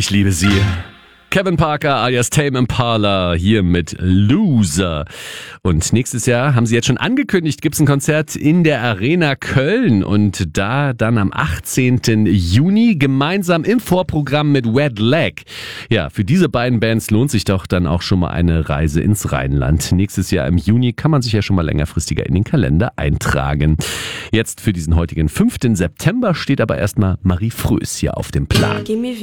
Ich liebe sie. Kevin Parker alias Tame Impala hier mit Loser. Und nächstes Jahr, haben sie jetzt schon angekündigt, gibt es ein Konzert in der Arena Köln. Und da dann am 18. Juni gemeinsam im Vorprogramm mit Wet Leg. Ja, für diese beiden Bands lohnt sich doch dann auch schon mal eine Reise ins Rheinland. Nächstes Jahr im Juni kann man sich ja schon mal längerfristiger in den Kalender eintragen. Jetzt für diesen heutigen 5. September steht aber erstmal Marie Frös hier auf dem Plan.